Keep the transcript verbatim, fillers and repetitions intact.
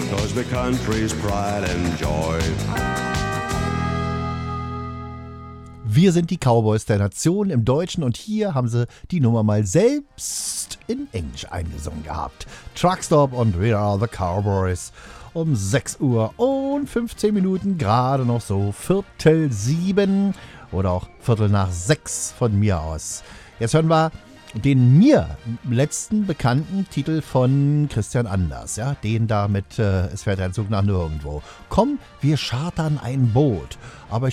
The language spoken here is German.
'cause the country's pride and joy. Wir sind die Cowboys der Nation im Deutschen und hier haben sie die Nummer mal selbst in Englisch eingesungen gehabt. Truckstop und We Are the Cowboys um sechs Uhr und fünfzehn Minuten, gerade noch so Viertel sieben oder auch Viertel nach sechs von mir aus. Jetzt hören wir den mir letzten bekannten Titel von Christian Anders, ja, den da mit äh, Es fährt ein Zug nach nirgendwo. Komm, wir chartern ein Boot. Aber